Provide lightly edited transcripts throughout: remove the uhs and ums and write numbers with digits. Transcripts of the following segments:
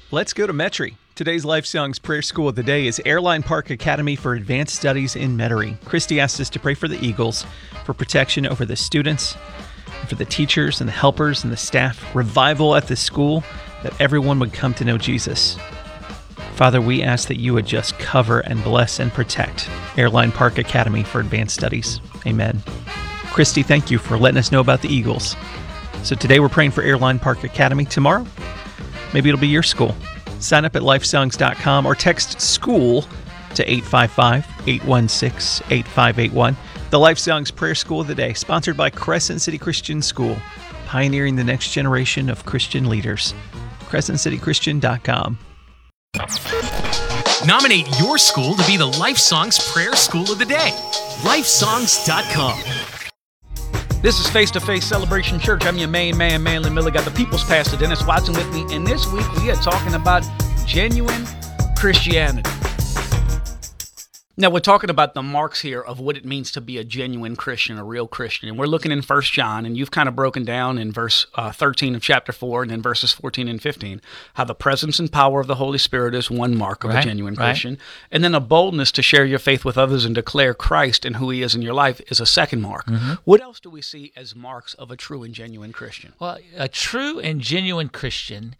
Let's go to Metairie. Today's Life Songs Prayer School of the Day is Airline Park Academy for Advanced Studies in Metairie. Christy asked us to pray for the Eagles, for protection over the students, for the teachers and the helpers and the staff, revival at the school, that everyone would come to know Jesus. Father, we ask that you would just cover and bless and protect Airline Park Academy for Advanced Studies. Amen. Christy, thank you for letting us know about the Eagles. So today we're praying for Airline Park Academy. Tomorrow, maybe it'll be your school. Sign up at lifesongs.com or text SCHOOL to 855-816-8581. The Life Songs Prayer School of the Day, sponsored by Crescent City Christian School, pioneering the next generation of Christian leaders. CrescentCityChristian.com. Nominate your school to be the Life Songs Prayer School of the Day. Lifesongs.com. This is Face to Face Celebration Church. I'm your main man, Manly Miller. Got the People's Pastor, Dennis Watson, with me. And this week we are talking about genuine Christianity. Now, we're talking about the marks here of what it means to be a genuine Christian, a real Christian. And we're looking in 1 John, and you've kind of broken down in verse 13 of chapter 4 and then verses 14 and 15, how the presence and power of the Holy Spirit is one mark of a genuine Christian. And then a boldness to share your faith with others and declare Christ and who he is in your life is a second mark. What else do we see as marks of a true and genuine Christian? Well, a true and genuine Christian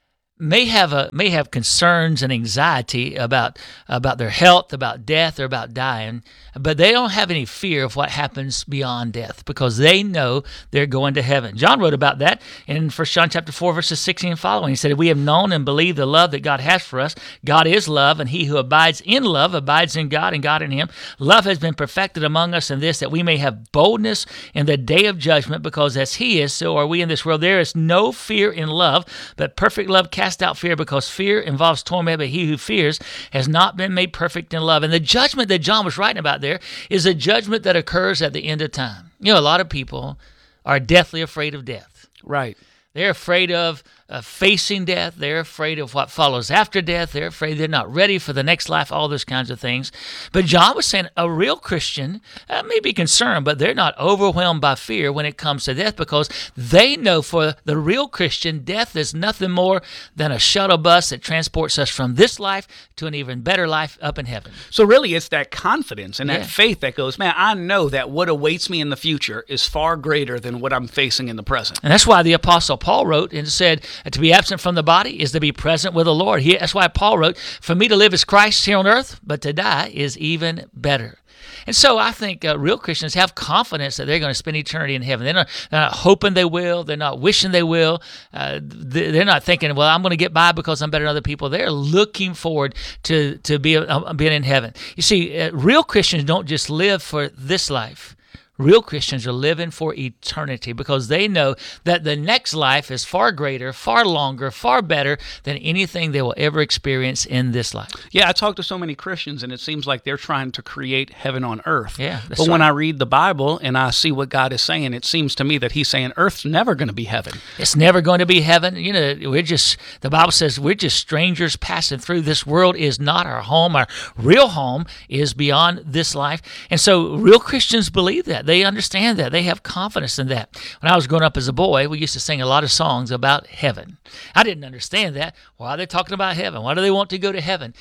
may have concerns and anxiety about their health, about death, or about dying, but they don't have any fear of what happens beyond death because they know they're going to heaven. John wrote about that in 1 John chapter 4, verses 16 and following. He said, "We have known and believed the love that God has for us. God is love, and he who abides in love abides in God, and God in him. Love has been perfected among us in this, that we may have boldness in the day of judgment, because as he is, so are we in this world. There is no fear in love, but perfect love casts out fear, because fear involves torment, but he who fears has not been made perfect in love." And the judgment that John was writing about there is a judgment that occurs at the end of time. You know, a lot of people are deathly afraid of death. Right. They're afraid of facing death. They're afraid of what follows after death. They're afraid they're not ready for the next life, all those kinds of things. But John was saying a real Christian may be concerned, but they're not overwhelmed by fear when it comes to death, because they know for the real Christian, death is nothing more than a shuttle bus that transports us from this life to an even better life up in heaven. So really it's that confidence and that faith that goes, man, I know that what awaits me in the future is far greater than what I'm facing in the present. And that's why the Apostle Paul wrote and said, to be absent from the body is to be present with the Lord. That's why Paul wrote, "For me to live is Christ here on earth, but to die is even better." And so I think real Christians have confidence that they're going to spend eternity in heaven. They're not hoping they will. They're not wishing they will. They're not thinking, well, I'm going to get by because I'm better than other people. They're looking forward to being in heaven. You see, real Christians don't just live for this life. Real Christians are living for eternity because they know that the next life is far greater, far longer, far better than anything they will ever experience in this life. Yeah, I talk to so many Christians, and it seems like they're trying to create heaven on earth. Yeah, but when I read the Bible and I see what God is saying, it seems to me that he's saying earth's never going to be heaven. It's never going to be heaven. You know, the Bible says we're just strangers passing through. This world is not our home. Our real home is beyond this life. And so real Christians believe that. They understand that. They have confidence in that. When I was growing up as a boy, we used to sing a lot of songs about heaven. I didn't understand that. Why are they talking about heaven? Why do they want to go to heaven?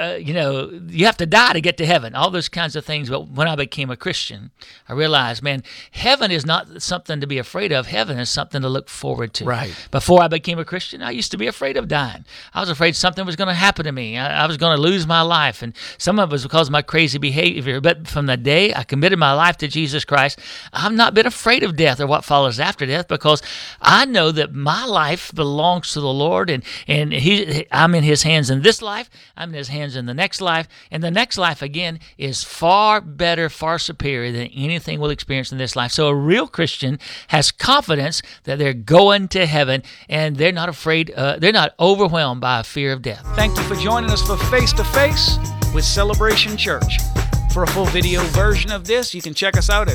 You have to die to get to heaven. All those kinds of things. But when I became a Christian, I realized, man, heaven is not something to be afraid of. Heaven is something to look forward to. Right. Before I became a Christian, I used to be afraid of dying. I was afraid something was going to happen to me. I was going to lose my life. And some of it was because of my crazy behavior. But from the day I committed my life to Jesus Christ, I've not been afraid of death or what follows after death, because I know that my life belongs to the Lord, and I'm in his hands in this life, I'm in his hands in the next life, and the next life, again, is far better, far superior than anything we'll experience in this life. So a real Christian has confidence that they're going to heaven, and they're not afraid, they're not overwhelmed by a fear of death. Thank you for joining us for Face to Face with Celebration Church. For a full video version of this, you can check us out at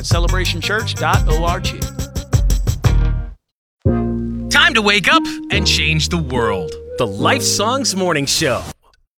celebrationchurch.org. Time to wake up and change the world. The Life Songs Morning Show.